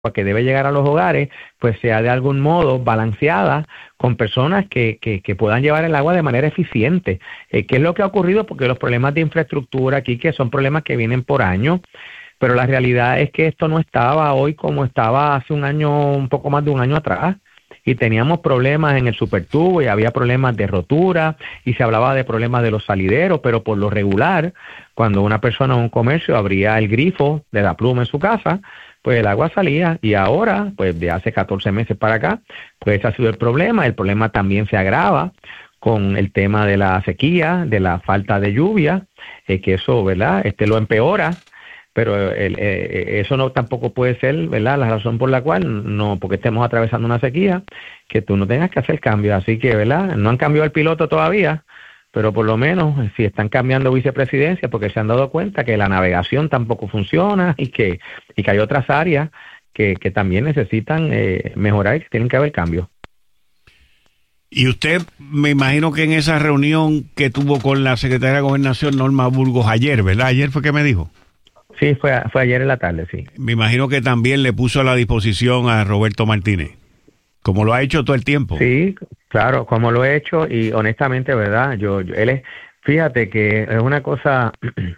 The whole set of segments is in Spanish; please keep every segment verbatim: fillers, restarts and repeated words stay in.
que debe llegar a los hogares, pues sea de algún modo balanceada con personas que, que, que puedan llevar el agua de manera eficiente. Eh, ¿Qué es lo que ha ocurrido? Porque los problemas de infraestructura aquí, que son problemas que vienen por años, pero la realidad es que esto no estaba hoy como estaba hace un año, un poco más de un año atrás, y teníamos problemas en el supertubo y había problemas de rotura y se hablaba de problemas de los salideros, pero por lo regular, cuando una persona o un comercio abría el grifo de la pluma en su casa, pues el agua salía, y ahora, pues de hace catorce meses para acá, pues ese ha sido el problema. El problema también se agrava con el tema de la sequía, de la falta de lluvia, eh, que eso, ¿verdad?, este lo empeora, pero el, eh, eso no tampoco puede ser, ¿verdad?, la razón por la cual, no porque estemos atravesando una sequía, que tú no tengas que hacer cambios. Así que, ¿verdad?, no han cambiado el piloto todavía, pero por lo menos si están cambiando vicepresidencia, porque se han dado cuenta que la navegación tampoco funciona y que y que hay otras áreas que, que también necesitan eh, mejorar y que tienen que haber cambios. Y usted, me imagino que en esa reunión que tuvo con la secretaria de Gobernación, Norma Burgos, ayer, ¿verdad? Ayer fue que me dijo. Sí, fue, fue ayer en la tarde, sí. Me imagino que también le puso a la disposición a Roberto Martínez, como lo ha hecho todo el tiempo. Sí, claro, como lo he hecho, y honestamente, ¿verdad? Yo, yo él es, fíjate que es una cosa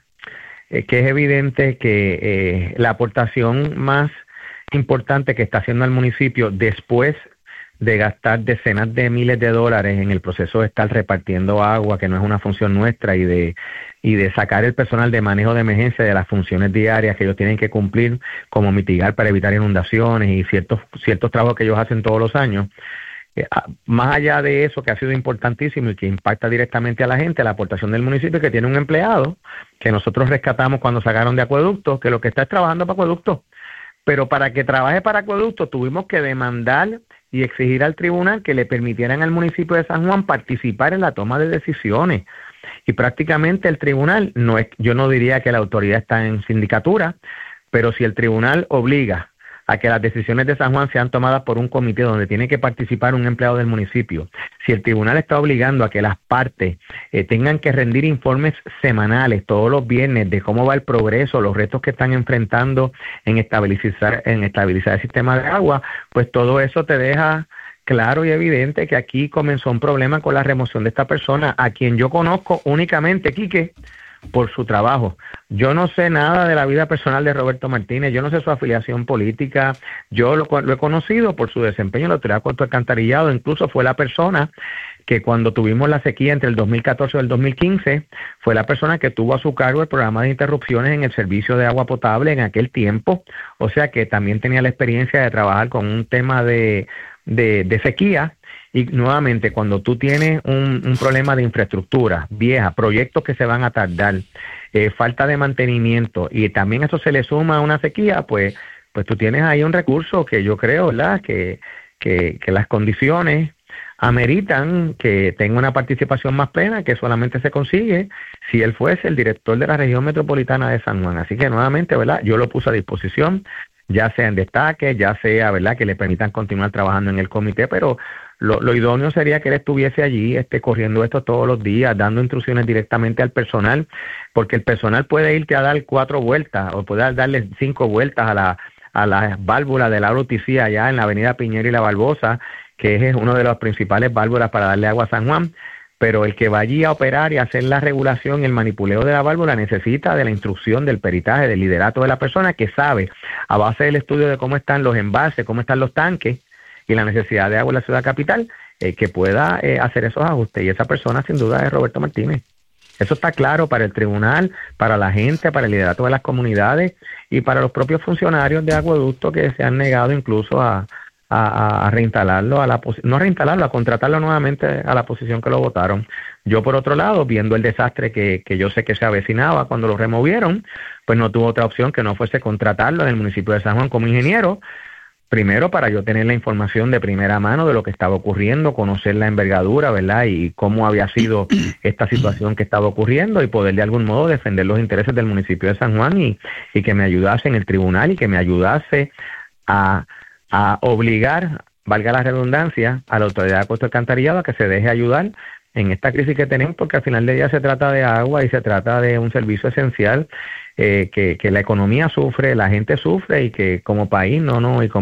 eh, que es evidente que eh, la aportación más importante que está haciendo el municipio después de gastar decenas de miles de dólares en el proceso de estar repartiendo agua, que no es una función nuestra, y de y de sacar el personal de manejo de emergencia de las funciones diarias que ellos tienen que cumplir, como mitigar para evitar inundaciones y ciertos ciertos trabajos que ellos hacen todos los años. Eh, más allá de eso, que ha sido importantísimo y que impacta directamente a la gente, la aportación del municipio, que tiene un empleado que nosotros rescatamos cuando sacaron de acueducto, que lo que está es trabajando para acueducto. Pero para que trabaje para acueducto tuvimos que demandar y exigir al tribunal que le permitieran al municipio de San Juan participar en la toma de decisiones. Y prácticamente el tribunal, no es, yo no diría que la autoridad está en sindicatura, pero si el tribunal obliga a que las decisiones de San Juan sean tomadas por un comité donde tiene que participar un empleado del municipio, si el tribunal está obligando a que las partes eh, tengan que rendir informes semanales todos los viernes de cómo va el progreso, los retos que están enfrentando en estabilizar, en estabilizar el sistema de agua, pues todo eso te deja claro y evidente que aquí comenzó un problema con la remoción de esta persona, a quien yo conozco únicamente, Quique, por su trabajo. Yo no sé nada de la vida personal de Roberto Martínez, yo no sé su afiliación política, yo lo, lo he conocido por su desempeño en la Autoridad de Acueductos Alcantarillados. Incluso fue la persona que cuando tuvimos la sequía entre el dos mil catorce y el dos mil quince, fue la persona que tuvo a su cargo el programa de interrupciones en el servicio de agua potable en aquel tiempo, o sea que también tenía la experiencia de trabajar con un tema de De, de sequía. Y nuevamente, cuando tú tienes un, un problema de infraestructura vieja, proyectos que se van a tardar, eh, falta de mantenimiento, y también eso se le suma a una sequía, pues pues tú tienes ahí un recurso que yo creo, ¿verdad?, que, que, que las condiciones ameritan que tenga una participación más plena, que solamente se consigue si él fuese el director de la región metropolitana de San Juan. Así que nuevamente, ¿verdad?, yo lo puse a disposición, ya sea en destaque, ya sea, ¿verdad?, que le permitan continuar trabajando en el comité, pero lo, lo idóneo sería que él estuviese allí, este, corriendo esto todos los días, dando instrucciones directamente al personal, porque el personal puede irte a dar cuatro vueltas, o puede darle cinco vueltas a la a la válvula de la O T C allá en la avenida Piñero y la Barbosa, que es uno de los principales válvulas para darle agua a San Juan, pero el que va allí a operar y hacer la regulación y el manipuleo de la válvula necesita de la instrucción, del peritaje, del liderato de la persona que sabe, a base del estudio de cómo están los embalses, cómo están los tanques y la necesidad de agua en la ciudad capital, eh, que pueda eh, hacer esos ajustes. Y esa persona sin duda es Roberto Martínez. Eso está claro para el tribunal, para la gente, para el liderato de las comunidades y para los propios funcionarios de acueducto que se han negado incluso a A, a reinstalarlo, a la no a reinstalarlo, a contratarlo nuevamente a la posición que lo votaron. Yo, por otro lado, viendo el desastre que, que yo sé que se avecinaba cuando lo removieron, pues no tuve otra opción que no fuese contratarlo en el municipio de San Juan como ingeniero, primero para yo tener la información de primera mano de lo que estaba ocurriendo, conocer la envergadura, ¿verdad?, y cómo había sido esta situación que estaba ocurriendo, y poder de algún modo defender los intereses del municipio de San Juan, y, y que me ayudase en el tribunal y que me ayudase a a obligar, valga la redundancia, a la Autoridad de Acueductos Alcantarillados a que se deje ayudar en esta crisis que tenemos, porque al final del día se trata de agua y se trata de un servicio esencial eh, que, que la economía sufre, la gente sufre y que como país no, no, y como